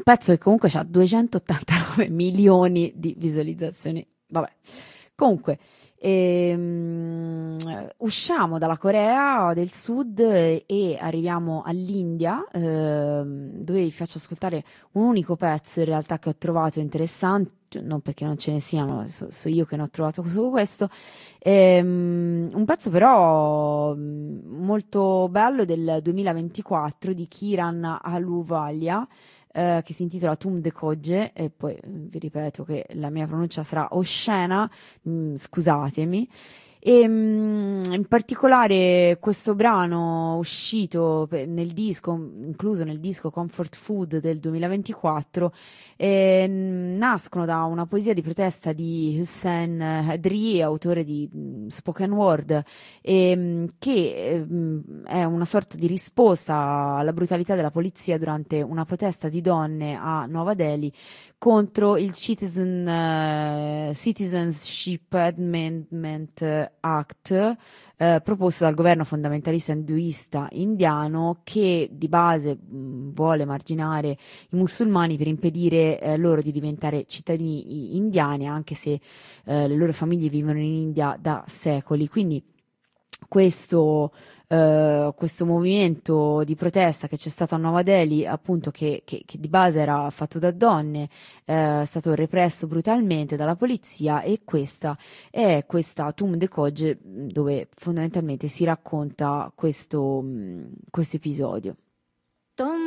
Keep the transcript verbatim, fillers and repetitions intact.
pezzo che comunque ha duecentottantanove milioni di visualizzazioni. Vabbè, comunque ehm, usciamo dalla Corea del Sud e, e arriviamo all'India, ehm, dove vi faccio ascoltare un unico pezzo in realtà che ho trovato interessante, non perché non ce ne siano, so, so io che ne ho trovato solo questo. Ehm, un pezzo però mm, molto bello del duemilaventiquattro di Kiran Ahluwalia, eh, che si intitola Tum de Koje, e poi eh, vi ripeto che la mia pronuncia sarà oscena, mm, scusatemi. E mm, in particolare questo brano uscito pe- nel disco, incluso nel disco Comfort Food del duemilaventiquattro, eh, n- nascono da una poesia di protesta di Hussein Hadri, autore di mm, spoken word, e, mm, che eh, mm, è una sorta di risposta alla brutalità della polizia durante una protesta di donne a Nuova Delhi contro il Citizen, eh, Citizenship Amendment Act, eh, proposto dal governo fondamentalista induista indiano, che di base mh, vuole marginare i musulmani per impedire eh, loro di diventare cittadini indiani, anche se eh, le loro famiglie vivono in India da secoli. Quindi questo, eh, questo movimento di protesta che c'è stato a Nuova Delhi, appunto, che, che- che di base era fatto da donne, eh, è stato represso brutalmente dalla polizia, e questa è questa Tum de Koje, dove fondamentalmente si racconta questo, mh, questo episodio.